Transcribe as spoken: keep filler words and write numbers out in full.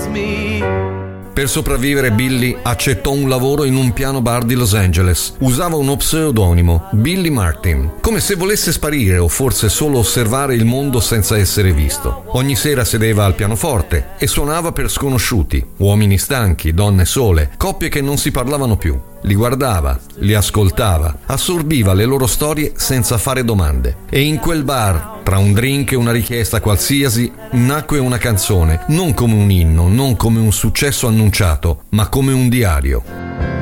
calls me. Per sopravvivere Billy accettò un lavoro in un piano bar di Los Angeles. Usava uno pseudonimo, Billy Martin, come se volesse sparire o forse solo osservare il mondo senza essere visto. Ogni sera sedeva al pianoforte e suonava per sconosciuti, uomini stanchi, donne sole, coppie che non si parlavano più. Li guardava, li ascoltava, assorbiva le loro storie senza fare domande. E in quel bar, tra un drink e una richiesta qualsiasi, nacque una canzone, non come un inno, non come un successo annunciato, ma come un diario.